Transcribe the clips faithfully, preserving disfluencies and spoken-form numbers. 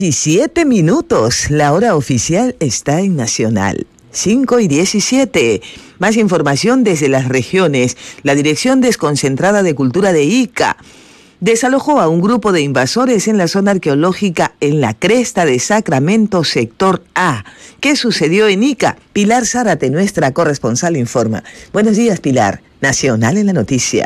diecisiete minutos, la hora oficial está en Nacional. cinco y diecisiete. Más información desde las regiones. La Dirección Desconcentrada de Cultura de Ica desalojó a un grupo de invasores en la zona arqueológica en la Cresta de Sacramento, sector A. ¿Qué sucedió en Ica? Pilar Zárate, nuestra corresponsal, informa. Buenos días, Pilar. Nacional en la noticia.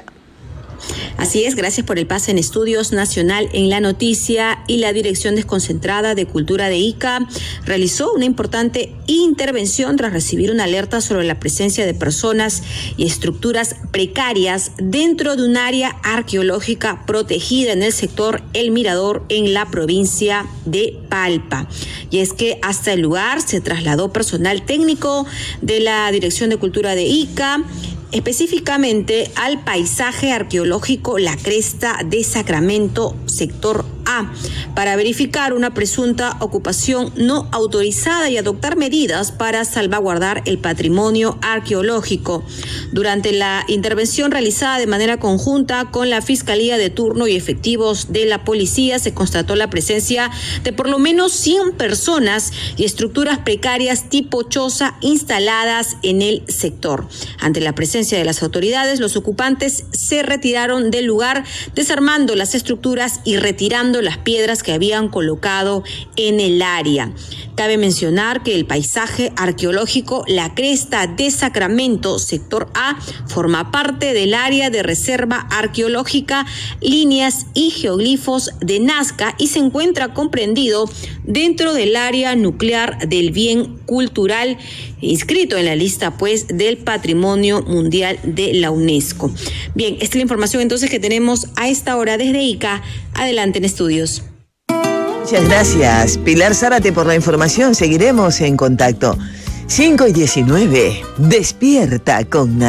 Así es, gracias por el pase en Estudios Nacional en la noticia. Y la Dirección Desconcentrada de Cultura de Ica realizó una importante intervención tras recibir una alerta sobre la presencia de personas y estructuras precarias dentro de un área arqueológica protegida en el sector El Mirador en la provincia de Palpa. Y es que hasta el lugar se trasladó personal técnico de la Dirección de Cultura de Ica, específicamente al paisaje arqueológico La Cresta de Sacramento, sector A, para verificar una presunta ocupación no autorizada y adoptar medidas para salvaguardar el patrimonio arqueológico. Durante la intervención realizada de manera conjunta con la Fiscalía de turno y efectivos de la policía, se constató la presencia de por lo menos cien personas y estructuras precarias tipo choza instaladas en el sector. Ante la presencia de las autoridades, los ocupantes se retiraron del lugar, desarmando las estructuras y retirando las piedras que habían colocado en el área. Cabe mencionar que el paisaje arqueológico La Cresta de Sacramento, sector A, forma parte del área de reserva arqueológica Líneas y Geoglifos de Nazca y se encuentra comprendido dentro del área nuclear del bien cultural, inscrito en la lista pues del Patrimonio Mundial de la UNESCO. Bien, esta es la información entonces que tenemos a esta hora desde Ica. Adelante en Estudios. Muchas gracias, Pilar Zárate, por la información. Seguiremos en contacto. cinco y diecinueve. Despierta con